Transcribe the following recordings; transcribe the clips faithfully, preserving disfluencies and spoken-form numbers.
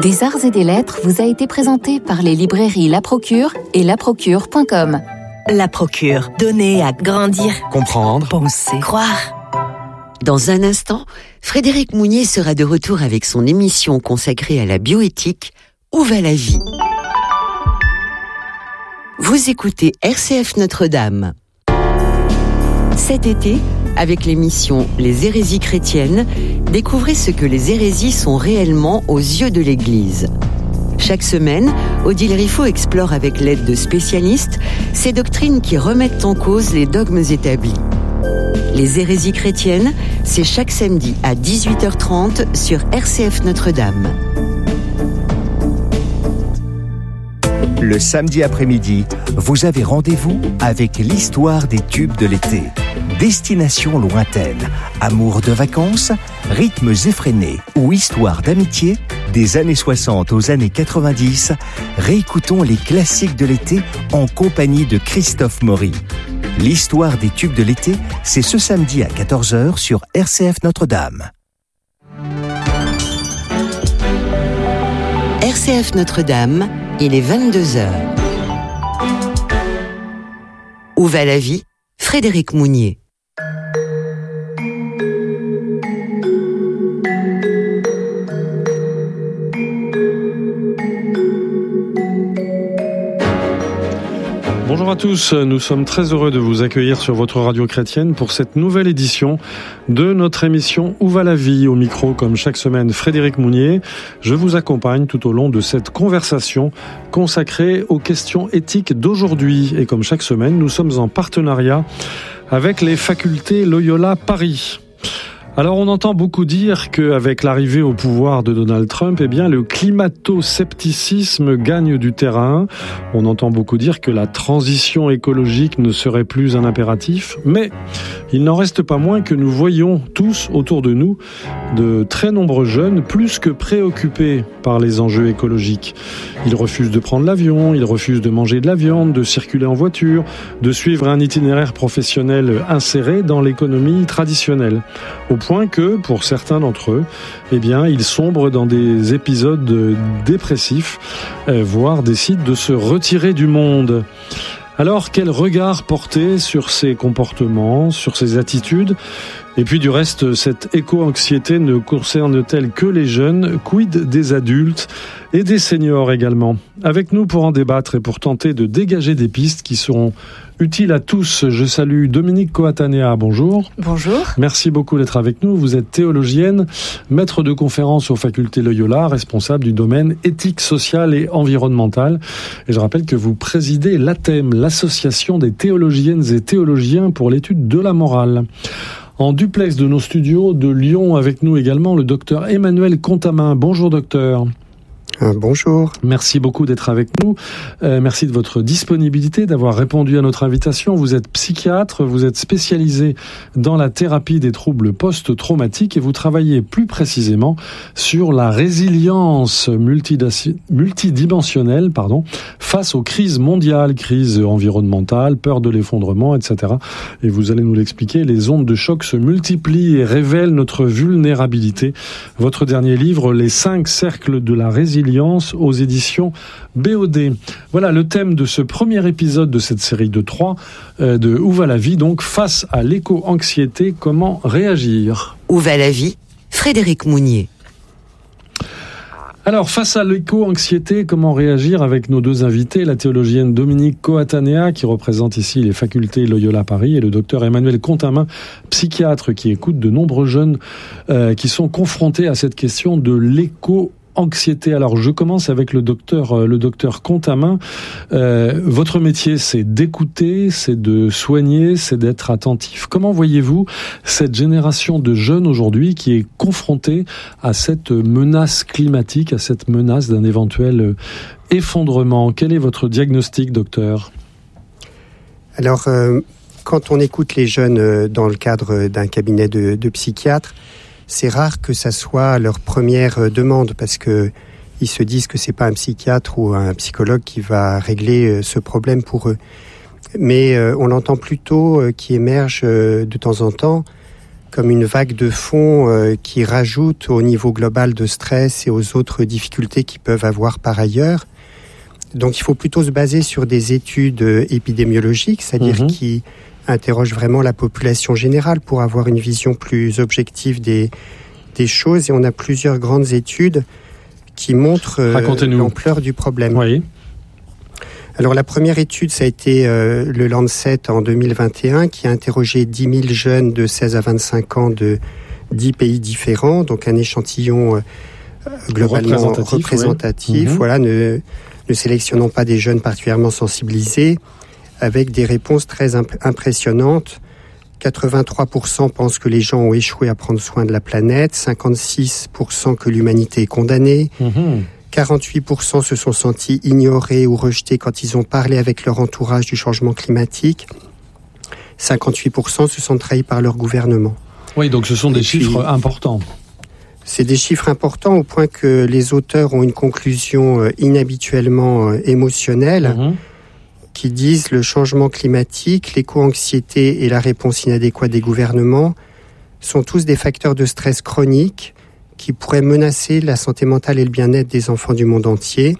Des arts et des lettres vous a été présenté par les librairies La Procure et la procure point com. La Procure, donner à grandir, comprendre, penser, croire. Dans un instant, Frédéric Mounier sera de retour avec son émission consacrée à la bioéthique, Où va la vie ? Vous écoutez R C F Notre-Dame. Cet été, avec l'émission Les hérésies chrétiennes, découvrez ce que les hérésies sont réellement aux yeux de l'Église. Chaque semaine, Odile Riffaut explore avec l'aide de spécialistes ces doctrines qui remettent en cause les dogmes établis. Les hérésies chrétiennes, c'est chaque samedi à dix-huit heures trente sur R C F Notre-Dame. Le samedi après-midi, vous avez rendez-vous avec l'histoire des tubes de l'été. Destination lointaine, amour de vacances, rythmes effrénés ou histoire d'amitié, des années soixante aux années quatre-vingt-dix, réécoutons les classiques de l'été en compagnie de Christophe Maury. L'histoire des tubes de l'été, c'est ce samedi à quatorze heures sur R C F Notre-Dame. R C F Notre-Dame, il est vingt-deux heures. Où va la vie ? Frédéric Mounier. Bonjour à tous, nous sommes très heureux de vous accueillir sur votre radio chrétienne pour cette nouvelle édition de notre émission Où va la vie ? Au micro, comme chaque semaine, Frédéric Mounier. Je vous accompagne tout au long de cette conversation consacrée aux questions éthiques d'aujourd'hui. Et comme chaque semaine, nous sommes en partenariat avec les facultés Loyola Paris. Alors on entend beaucoup dire qu'avec l'arrivée au pouvoir de Donald Trump, eh bien le climato-scepticisme gagne du terrain. On entend beaucoup dire que la transition écologique ne serait plus un impératif, mais il n'en reste pas moins que nous voyons tous autour de nous de très nombreux jeunes plus que préoccupés par les enjeux écologiques. Ils refusent de prendre l'avion, ils refusent de manger de la viande, de circuler en voiture, de suivre un itinéraire professionnel inséré dans l'économie traditionnelle. Au point que, pour certains d'entre eux, eh bien, ils sombrent dans des épisodes dépressifs, euh, voire décident de se retirer du monde. Alors, quel regard porter sur ces comportements, sur ces attitudes ? Et puis du reste, cette éco-anxiété ne concerne-t-elle que les jeunes ? Quid des adultes et des seniors également ? Avec nous pour en débattre et pour tenter de dégager des pistes qui seront utiles à tous, je salue Dominique Coatanea. Bonjour. Bonjour. Merci beaucoup d'être avec nous. Vous êtes théologienne, maître de conférences aux facultés Loyola, responsable du domaine éthique, sociale et environnementale. Et je rappelle que vous présidez l'A T E M, l'Association des théologiennes et théologiens pour l'étude de la morale. En duplex de nos studios de Lyon, avec nous également le docteur Emmanuel Contamin. Bonjour docteur. Euh, bonjour. Merci beaucoup d'être avec nous. Euh, merci de votre disponibilité, d'avoir répondu à notre invitation. Vous êtes psychiatre, vous êtes spécialisé dans la thérapie des troubles post-traumatiques et vous travaillez plus précisément sur la résilience multidimensionnelle pardon, face aux crises mondiales, crises environnementales, peur de l'effondrement, et cetera. Et vous allez nous l'expliquer, les ondes de choc se multiplient et révèlent notre vulnérabilité. Votre dernier livre, Les cinq cercles de la résilience, aux éditions B O D. Voilà le thème de ce premier épisode de cette série de trois, euh, de Où va la vie, donc face à l'éco-anxiété, comment réagir ? Où va la vie ? Frédéric Mounier. Alors, face à l'éco-anxiété, comment réagir avec nos deux invités, la théologienne Dominique Coatanea, qui représente ici les facultés Loyola Paris, et le docteur Emmanuel Contamin, psychiatre, qui écoute de nombreux jeunes euh, qui sont confrontés à cette question de l'éco-anxiété. Anxiété. Alors, je commence avec le docteur, le docteur Contamin. Euh, votre métier, c'est d'écouter, c'est de soigner, c'est d'être attentif. Comment voyez-vous cette génération de jeunes aujourd'hui qui est confrontée à cette menace climatique, à cette menace d'un éventuel effondrement ? Quel est votre diagnostic, docteur ? Alors, euh, quand on écoute les jeunes euh, dans le cadre d'un cabinet de, de psychiatre, c'est rare que ça soit leur première demande parce que ils se disent que c'est pas un psychiatre ou un psychologue qui va régler ce problème pour eux. Mais euh, on entend plutôt euh, qui émerge euh, de temps en temps comme une vague de fond euh, qui rajoute au niveau global de stress et aux autres difficultés qu'ils peuvent avoir par ailleurs. Donc il faut plutôt se baser sur des études épidémiologiques, c'est-à-dire mmh. qui interrogent vraiment la population générale pour avoir une vision plus objective des, des choses. Et on a plusieurs grandes études qui montrent euh, l'ampleur du problème. Oui. Alors la première étude, ça a été euh, le Lancet en deux mille vingt et un, qui a interrogé dix mille jeunes de seize à vingt-cinq ans de dix pays différents, donc un échantillon euh, globalement représentatif, représentatif oui. voilà, ne, ne sélectionnant pas des jeunes particulièrement sensibilisés, avec des réponses très imp- impressionnantes. quatre-vingt-trois pour cent pensent que les gens ont échoué à prendre soin de la planète, cinquante-six pour cent que l'humanité est condamnée, mmh. quarante-huit pour cent se sont sentis ignorés ou rejetés quand ils ont parlé avec leur entourage du changement climatique. cinquante-huit pour cent se sont trahis par leur gouvernement. Oui, donc ce sont des Et chiffres puis, importants. C'est des chiffres importants au point que les auteurs ont une conclusion inhabituellement émotionnelle mmh. qui disent le changement climatique, l'éco-anxiété et la réponse inadéquate des gouvernements sont tous des facteurs de stress chronique qui pourraient menacer la santé mentale et le bien-être des enfants du monde entier.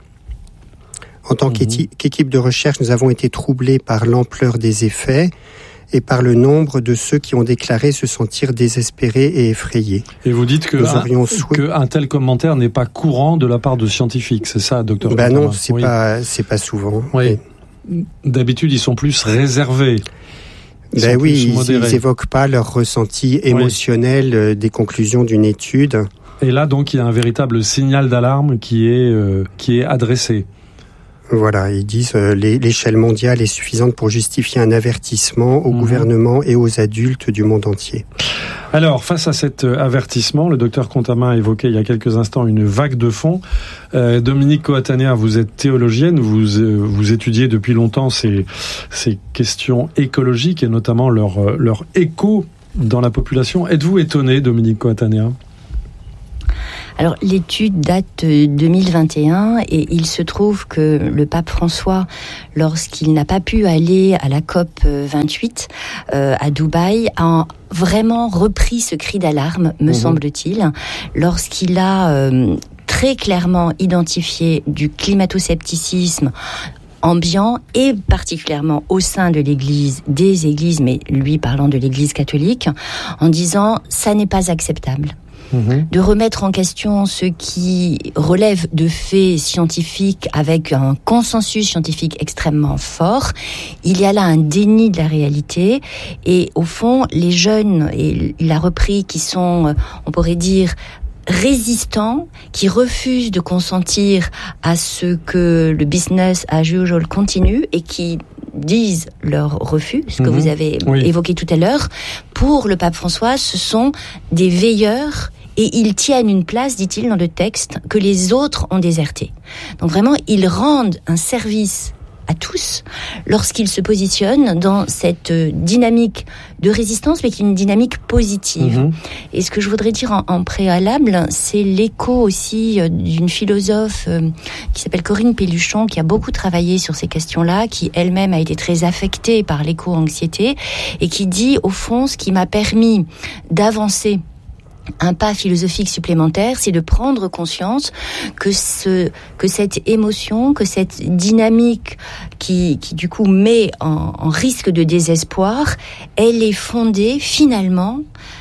En tant mmh. qu'équipe de recherche, nous avons été troublés par l'ampleur des effets et par le nombre de ceux qui ont déclaré se sentir désespérés et effrayés. Et vous dites que un, souhait... qu'un tel commentaire n'est pas courant de la part de scientifiques, c'est ça, docteur Ben non, c'est, oui. pas, c'est pas souvent. Oui. Mais... D'habitude, ils sont plus réservés. Ils ben oui, ils n'évoquent pas leur ressenti émotionnel oui. des conclusions d'une étude. Et là, donc, il y a un véritable signal d'alarme qui est, euh, qui est adressé. Voilà, ils disent euh, l'échelle mondiale est suffisante pour justifier un avertissement au mmh. gouvernement et aux adultes du monde entier. Alors, face à cet avertissement, le docteur Contamin a évoqué il y a quelques instants une vague de fond. Euh, Dominique Coatanea, vous êtes théologienne, vous, euh, vous étudiez depuis longtemps ces, ces questions écologiques et notamment leur, leur écho dans la population. Êtes-vous étonné, Dominique Coatanea ? Alors, l'étude date de deux mille vingt et un et il se trouve que le pape François, lorsqu'il n'a pas pu aller à la COP vingt-huit euh, à Dubaï, a vraiment repris ce cri d'alarme, me mmh. semble-t-il, lorsqu'il a euh, très clairement identifié du climato-scepticisme ambiant et particulièrement au sein de l'Église, des églises, mais lui parlant de l'Église catholique, en disant « ça n'est pas acceptable ». De remettre en question ce qui relève de faits scientifiques avec un consensus scientifique extrêmement fort. Il y a là un déni de la réalité et au fond, les jeunes, et il a repris, qui sont, on pourrait dire, résistants, qui refusent de consentir à ce que le business as usual continue et qui disent leur refus, ce que mmh. vous avez oui. évoqué tout à l'heure. Pour le pape François, ce sont des veilleurs et ils tiennent une place, dit-il dans le texte, que les autres ont déserté. Donc vraiment, ils rendent un service à tous lorsqu'ils se positionnent dans cette dynamique de résistance, mais qui est une dynamique positive. Mmh. Et ce que je voudrais dire en, en préalable, c'est l'écho aussi d'une philosophe euh, qui s'appelle Corinne Pelluchon, qui a beaucoup travaillé sur ces questions-là, qui elle-même a été très affectée par l'éco-anxiété, et qui dit, au fond, ce qui m'a permis d'avancer un pas philosophique supplémentaire, c'est de prendre conscience que ce, que cette émotion, que cette dynamique qui, qui du coup met en, en risque de désespoir, elle est fondée finalement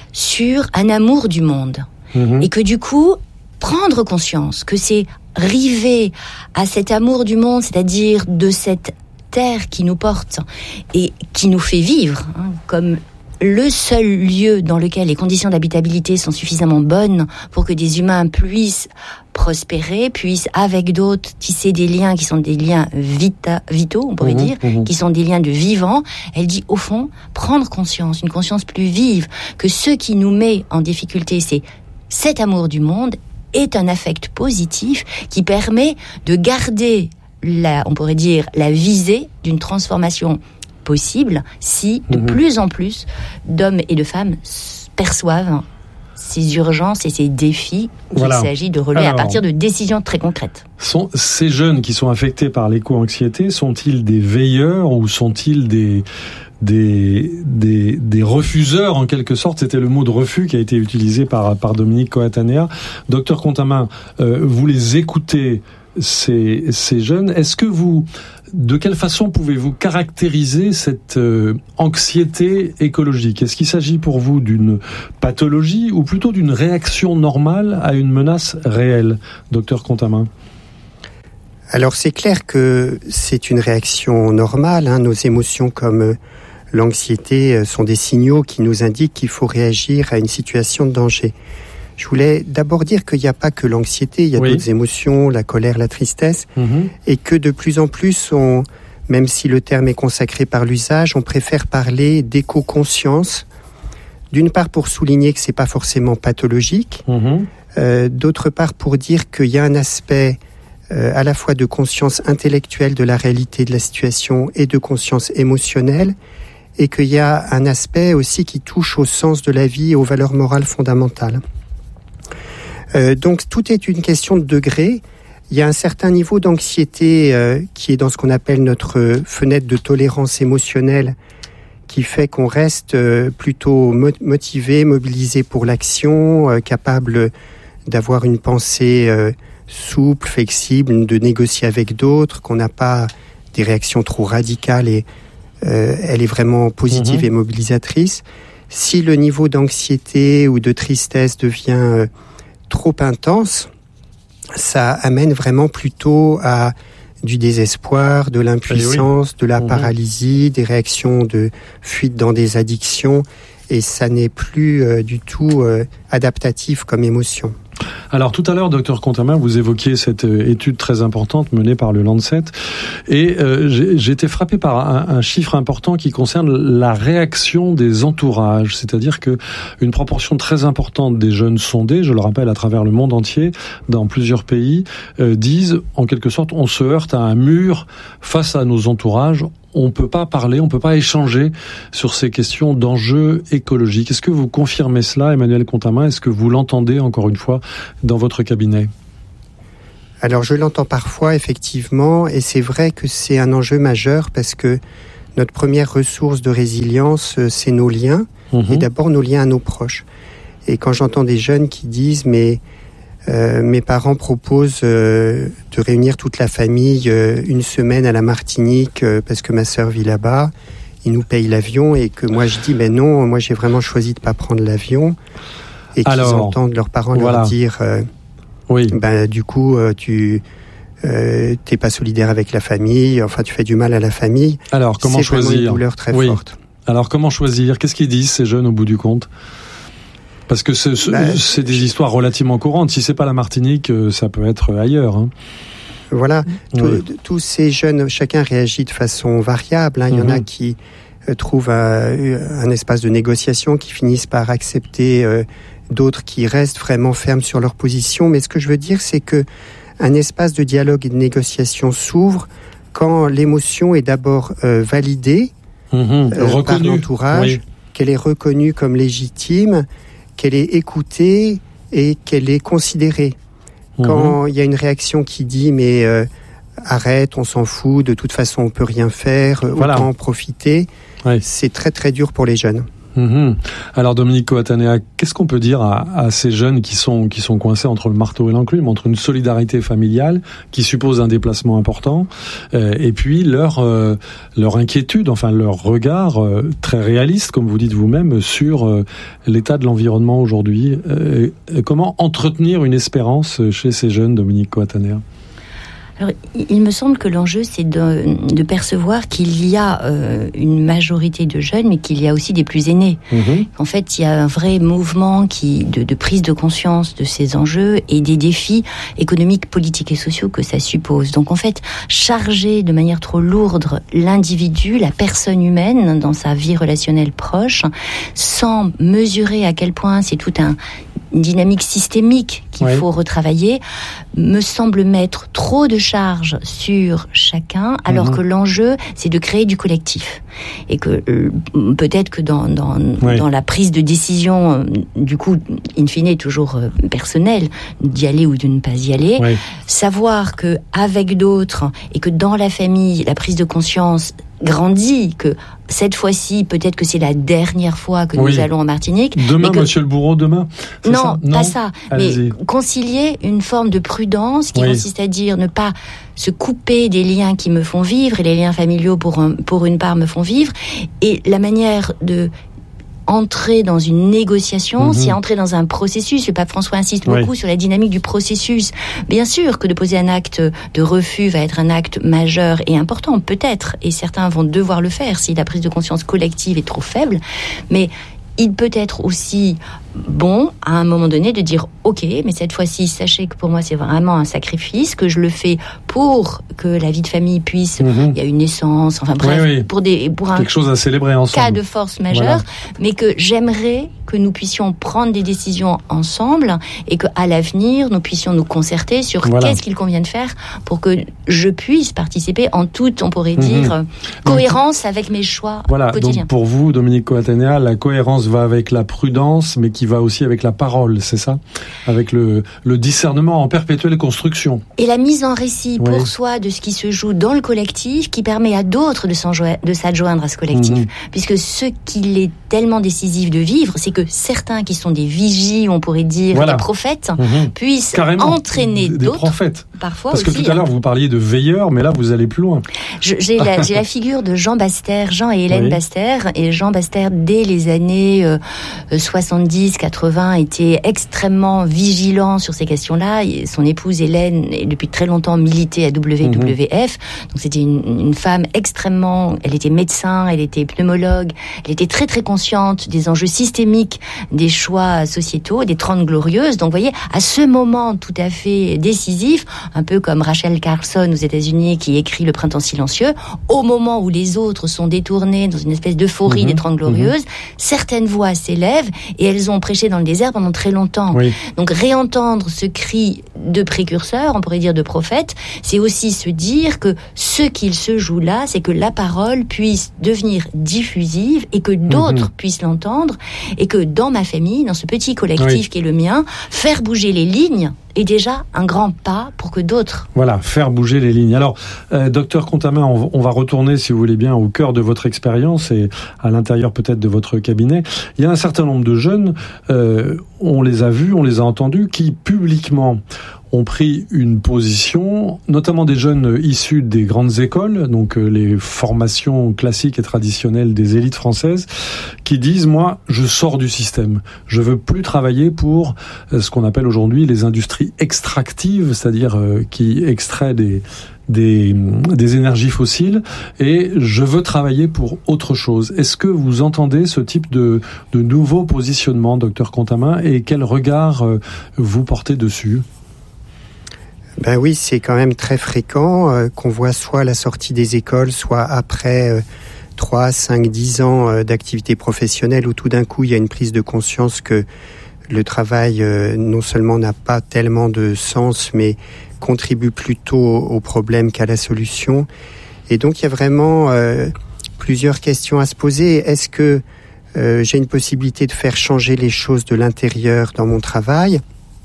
sur un amour du monde. Mmh. Et que du coup, prendre conscience que c'est river à cet amour du monde, c'est-à-dire de cette terre qui nous porte et qui nous fait vivre, hein, comme le seul lieu dans lequel les conditions d'habitabilité sont suffisamment bonnes pour que des humains puissent prospérer, puissent avec d'autres tisser des liens qui sont des liens vita, vitaux, on pourrait mmh, dire, mmh. qui sont des liens de vivant. Elle dit, au fond, prendre conscience, une conscience plus vive, que ce qui nous met en difficulté, c'est cet amour du monde, est un affect positif qui permet de garder, la, on pourrait dire, la visée d'une transformation possible si de mmh. plus en plus d'hommes et de femmes perçoivent ces urgences et ces défis qu'il voilà. s'agit de relever Alors, à partir de décisions très concrètes. Sont, ces jeunes qui sont affectés par l'éco-anxiété, sont-ils des veilleurs ou sont-ils des, des, des, des refuseurs, en quelque sorte. C'était le mot de refus qui a été utilisé par, par Dominique Coatanea. Docteur Contamin, euh, vous les écoutez, ces, ces jeunes. Est-ce que vous, de quelle façon pouvez-vous caractériser cette euh, anxiété écologique ? Est-ce qu'il s'agit pour vous d'une pathologie ou plutôt d'une réaction normale à une menace réelle, docteur Contamin ? Alors c'est clair que c'est une réaction normale. Hein. Nos émotions comme l'anxiété sont des signaux qui nous indiquent qu'il faut réagir à une situation de danger. Je voulais d'abord dire qu'il n'y a pas que l'anxiété, il y a oui. d'autres émotions, la colère, la tristesse, mmh. et que de plus en plus, on, même si le terme est consacré par l'usage, on préfère parler d'éco-conscience, d'une part pour souligner que c'est pas forcément pathologique, mmh. euh, d'autre part pour dire qu'il y a un aspect euh, à la fois de conscience intellectuelle de la réalité de la situation et de conscience émotionnelle, et qu'il y a un aspect aussi qui touche au sens de la vie et aux valeurs morales fondamentales. Euh, donc tout est une question de degré. Il y a un certain niveau d'anxiété euh, qui est dans ce qu'on appelle notre fenêtre de tolérance émotionnelle, qui fait qu'on reste euh, plutôt mo- motivé, mobilisé pour l'action, euh, capable d'avoir une pensée euh, souple, flexible, de négocier avec d'autres, qu'on n'a pas des réactions trop radicales et euh, elle est vraiment positive mmh. et mobilisatrice. Si le niveau d'anxiété ou de tristesse devient euh, trop intense, ça amène vraiment plutôt à du désespoir, de l'impuissance, oui. de la mmh. paralysie, des réactions de fuite dans des addictions, et ça n'est plus euh, du tout euh, adaptatif comme émotion. Alors tout à l'heure, docteur Contamin, vous évoquiez cette étude très importante menée par le Lancet, et euh, j'ai, j'ai été frappé par un, un chiffre important qui concerne la réaction des entourages, c'est-à-dire que une proportion très importante des jeunes sondés, je le rappelle à travers le monde entier, dans plusieurs pays, euh, disent en quelque sorte on se heurte à un mur face à nos entourages. On ne peut pas parler, on ne peut pas échanger sur ces questions d'enjeux écologiques. Est-ce que vous confirmez cela, Emmanuel Contamin ? Est-ce que vous l'entendez, encore une fois, dans votre cabinet ? Alors, je l'entends parfois, effectivement, et c'est vrai que c'est un enjeu majeur parce que notre première ressource de résilience, c'est nos liens, mmh. et d'abord nos liens à nos proches. Et quand j'entends des jeunes qui disent « mais Euh, mes parents proposent euh, de réunir toute la famille euh, une semaine à la Martinique euh, parce que ma sœur vit là-bas. Ils nous payent l'avion et que moi je dis mais non, moi j'ai vraiment choisi de pas prendre l'avion. Et qu'ils Alors, entendent leurs parents voilà. leur dire euh, oui. ben du coup euh, tu euh, t'es pas solidaire avec la famille. Enfin tu fais du mal à la famille. Alors comment C'est choisir ? C'est vraiment une douleur très oui. forte. Alors comment choisir ? Qu'est-ce qu'ils disent ces jeunes au bout du compte ? Parce que c'est, bah, c'est des histoires relativement courantes. Si c'est pas la Martinique, ça peut être ailleurs. Hein. Voilà. Oui. Tous, tous ces jeunes, chacun réagit de façon variable. Hein. Il y mm-hmm. en a qui euh, trouvent euh, un espace de négociation, qui finissent par accepter, euh, d'autres qui restent vraiment fermes sur leur position. Mais ce que je veux dire, c'est que un espace de dialogue et de négociation s'ouvre quand l'émotion est d'abord euh, validée mm-hmm. euh, par l'entourage, oui. qu'elle est reconnue comme légitime, qu'elle est écoutée et qu'elle est considérée. Mmh. Quand il y a une réaction qui dit « mais euh, arrête, on s'en fout, de toute façon on peut rien faire, voilà. autant en profiter ouais. », c'est très très dur pour les jeunes. Mmh. Alors Dominique Coatanea, qu'est-ce qu'on peut dire à, à ces jeunes qui sont, qui sont coincés entre le marteau et l'enclume, entre une solidarité familiale qui suppose un déplacement important euh, et puis leur, euh, leur inquiétude, enfin leur regard euh, très réaliste, comme vous dites vous-même, sur euh, l'état de l'environnement aujourd'hui. Euh, comment entretenir une espérance chez ces jeunes, Dominique Coatanea ? Alors, il me semble que l'enjeu, c'est de, de percevoir qu'il y a euh, une majorité de jeunes, mais qu'il y a aussi des plus aînés. Mmh. En fait, il y a un vrai mouvement qui, de, de prise de conscience de ces enjeux et des défis économiques, politiques et sociaux que ça suppose. Donc, en fait, charger de manière trop lourde l'individu, la personne humaine, dans sa vie relationnelle proche, sans mesurer à quel point c'est tout un une dynamique systémique qu'il oui. faut retravailler, me semble mettre trop de charges sur chacun, alors mmh. que l'enjeu, c'est de créer du collectif. Et que euh, peut-être que dans, dans, oui. dans la prise de décision, euh, du coup, in fine, toujours euh, personnelle, d'y aller ou de ne pas y aller, oui. savoir qu'avec d'autres, et que dans la famille, la prise de conscience grandi, que cette fois-ci, peut-être que c'est la dernière fois que oui. nous allons en Martinique. Demain, que... monsieur le bourreau, demain non, ça non, pas ça. Allez-y. Mais concilier une forme de prudence qui oui. consiste à dire ne pas se couper des liens qui me font vivre, et les liens familiaux, pour, un, pour une part, me font vivre, et la manière de entrer dans une négociation, mmh. c'est entrer dans un processus. Le pape François insiste beaucoup oui. sur la dynamique du processus. Bien sûr que de poser un acte de refus va être un acte majeur et important, peut-être, et certains vont devoir le faire si la prise de conscience collective est trop faible, mais il peut être aussi bon, à un moment donné, de dire « Ok, mais cette fois-ci, sachez que pour moi, c'est vraiment un sacrifice, que je le fais pour que la vie de famille puisse... Mmh. Il y a une naissance, enfin bref, oui, oui. pour, des, pour un quelque chose à célébrer ensemble. Cas de force majeure, voilà. mais que j'aimerais que nous puissions prendre des décisions ensemble et qu'à l'avenir, nous puissions nous concerter sur voilà. qu'est-ce qu'il convient de faire pour que je puisse participer en toute, on pourrait dire, mmh. cohérence donc, avec mes choix voilà, quotidiens. Donc pour vous, Dominique Coatanea, la cohérence va avec la prudence, mais qui va aussi avec la parole, c'est ça ? Avec le, le discernement en perpétuelle construction. Et la mise en récit oui. pour soi de ce qui se joue dans le collectif, qui permet à d'autres de, de s'adjoindre à ce collectif. Mmh. Puisque ce qu'il est tellement décisif de vivre, c'est que certains qui sont des vigies, on pourrait dire voilà. des prophètes, mmh. puissent carrément entraîner des d'autres. Prophètes. Parfois Parce que aussi, tout à l'heure, vous parliez de veilleurs, mais là, vous allez plus loin. Je, j'ai, la, j'ai la figure de Jean Baster, Jean et Hélène oui. Baster. Et Jean Baster, dès les années euh, soixante-dix quatre-vingts, était extrêmement vigilant sur ces questions-là. Et son épouse Hélène, depuis très longtemps, militait à W W F. Mmh. Donc c'était une, une femme extrêmement... Elle était médecin, elle était pneumologue. Elle était très, très consciente des enjeux systémiques des choix sociétaux, des Trente Glorieuses. Donc, vous voyez, à ce moment tout à fait décisif, un peu comme Rachel Carson aux États-Unis qui écrit Le Printemps silencieux, au moment où les autres sont détournés dans une espèce d'euphorie mmh, des Trente Glorieuses, mmh. certaines voix s'élèvent et elles ont prêché dans le désert pendant très longtemps. Oui. Donc réentendre ce cri de précurseur, on pourrait dire de prophète, c'est aussi se dire que ce qu'il se joue là, c'est que la parole puisse devenir diffusive et que d'autres mmh. puissent l'entendre, et que dans ma famille, dans ce petit collectif oui. qui est le mien, faire bouger les lignes est déjà un grand pas pour que d'autres... Voilà, faire bouger les lignes. Alors, euh, docteur Contamin, on, on va retourner, si vous voulez bien, au cœur de votre expérience et à l'intérieur peut-être de votre cabinet. Il y a un certain nombre de jeunes, euh, on les a vus, on les a entendus, qui publiquement ont pris une position, notamment des jeunes issus des grandes écoles, donc euh, les formations classiques et traditionnelles des élites françaises, qui disent, moi, je sors du système. Je veux plus travailler pour euh, ce qu'on appelle aujourd'hui les industries extractives, c'est-à-dire euh, qui extraient des, des, des énergies fossiles, et je veux travailler pour autre chose. Est-ce que vous entendez ce type de, de nouveau positionnement, docteur Contamin, et quel regard euh, vous portez dessus ? Ben oui, c'est quand même très fréquent euh, qu'on voit soit à la sortie des écoles, soit après euh, trois, cinq, dix ans euh, d'activité professionnelle, où tout d'un coup il y a une prise de conscience que le travail euh, non seulement n'a pas tellement de sens, mais contribue plutôt au problème qu'à la solution. Et donc il y a vraiment euh, plusieurs questions à se poser. Est-ce que euh, j'ai une possibilité de faire changer les choses de l'intérieur dans mon travail,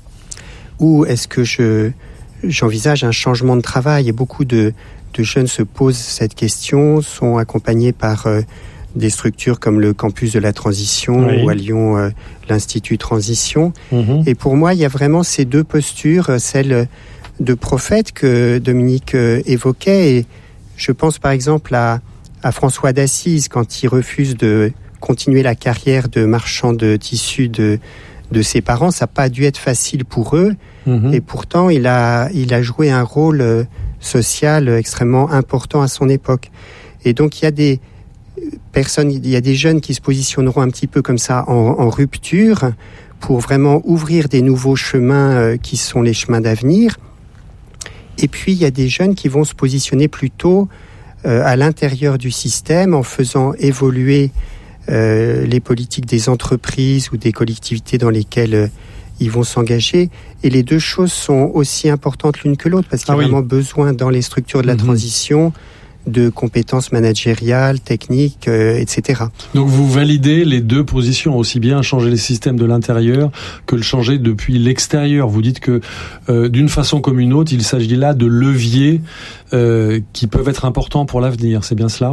ou est-ce que je j'envisage un changement de travail? Et beaucoup de, de jeunes se posent cette question, sont accompagnés par euh, des structures comme le Campus de la Transition oui. ou à Lyon, euh, l'Institut Transition. Mmh. Et pour moi, il y a vraiment ces deux postures, celle de prophète que Dominique euh, évoquait. Et je pense par exemple à, à François d'Assise, quand il refuse de continuer la carrière de marchand de tissus de, de ses parents. Ça n'a pas dû être facile pour eux. Mmh. Et pourtant, il a, il a joué un rôle euh, social extrêmement important à son époque. Et donc, il y a des personnes, il y a des jeunes qui se positionneront un petit peu comme ça en, en rupture pour vraiment ouvrir des nouveaux chemins euh, qui sont les chemins d'avenir. Et puis, il y a des jeunes qui vont se positionner plutôt euh, à l'intérieur du système en faisant évoluer euh, les politiques des entreprises ou des collectivités dans lesquelles euh, ils vont s'engager. Et les deux choses sont aussi importantes l'une que l'autre, parce qu'il y a ah oui. vraiment besoin dans les structures de la mmh. transition de compétences managériales, techniques, euh, et cetera. Donc vous validez les deux positions, aussi bien changer les systèmes de l'intérieur que le changer depuis l'extérieur. Vous dites que euh, d'une façon comme une autre, il s'agit là de leviers euh, qui peuvent être importants pour l'avenir. C'est bien cela ?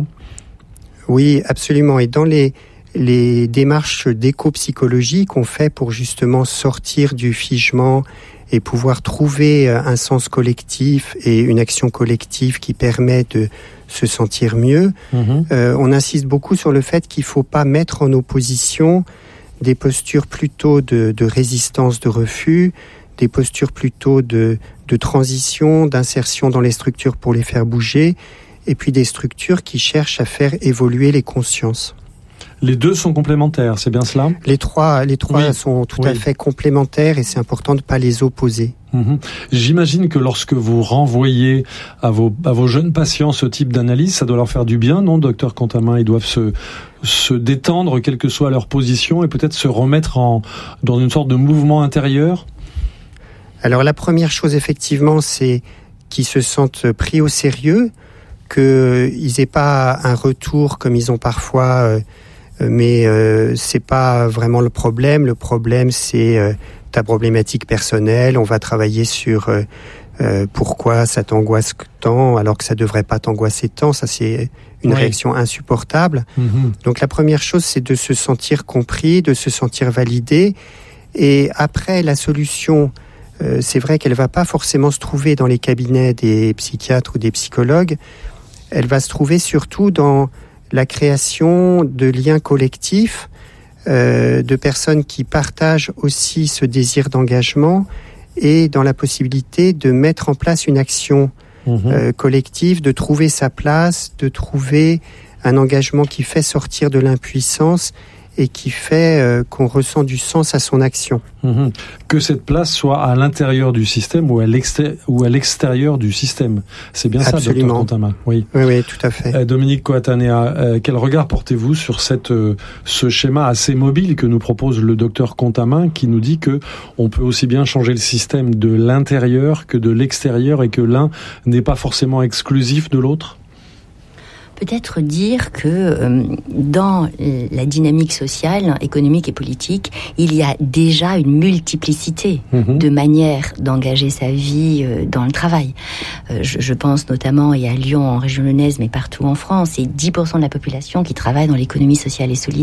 Oui, absolument. Et dans les les démarches d'éco-psychologie qu'on fait pour justement sortir du figement et pouvoir trouver un sens collectif et une action collective qui permet de se sentir mieux, mmh. euh, on insiste beaucoup sur le fait qu'il ne faut pas mettre en opposition des postures plutôt de, de résistance, de refus, des postures plutôt de, de transition, d'insertion dans les structures pour les faire bouger, et puis des structures qui cherchent à faire évoluer les consciences. Les deux sont complémentaires, c'est bien cela ? Les trois, les trois oui. sont tout oui. à fait complémentaires et c'est important de ne pas les opposer. Mmh. J'imagine que lorsque vous renvoyez à vos, à vos jeunes patients ce type d'analyse, ça doit leur faire du bien, non, docteur Contamin ? Ils doivent se, se détendre, quelle que soit leur position, et peut-être se remettre en, dans une sorte de mouvement intérieur ? Alors la première chose, effectivement, c'est qu'ils se sentent pris au sérieux, qu'ils n'aient pas un retour comme ils ont parfois... Euh, mais euh, c'est pas vraiment le problème. Le problème, c'est euh, ta problématique personnelle. On va travailler sur euh, euh, pourquoi ça t'angoisse tant, alors que ça devrait pas t'angoisser tant. Ça, c'est une oui. réaction insupportable. Mm-hmm. Donc, la première chose, c'est de se sentir compris, de se sentir validé. Et après, la solution, euh, c'est vrai qu'elle va pas forcément se trouver dans les cabinets des psychiatres ou des psychologues. Elle va se trouver surtout dans la création de liens collectifs, euh, de personnes qui partagent aussi ce désir d'engagement et dans la possibilité de mettre en place une action mmh. euh, collective, de trouver sa place, de trouver un engagement qui fait sortir de l'impuissance et qui fait euh, qu'on ressent du sens à son action. Mmh. Que cette place soit à l'intérieur du système ou à, l'exté- ou à l'extérieur du système. C'est bien Absolument. Ça, docteur Contamin. Oui. oui, oui, tout à fait. Euh, Dominique Coatanea, euh, quel regard portez-vous sur cette, euh, ce schéma assez mobile que nous propose le docteur Contamin, qui nous dit que on peut aussi bien changer le système de l'intérieur que de l'extérieur et que l'un n'est pas forcément exclusif de l'autre ? Peut-être dire que euh, dans la dynamique sociale, économique et politique, il y a déjà une multiplicité mmh. de manières d'engager sa vie euh, dans le travail. Euh, je, je pense notamment, et à Lyon, en région lyonnaise, mais partout en France, c'est dix pour cent de la population qui travaille dans l'économie sociale et solidaire.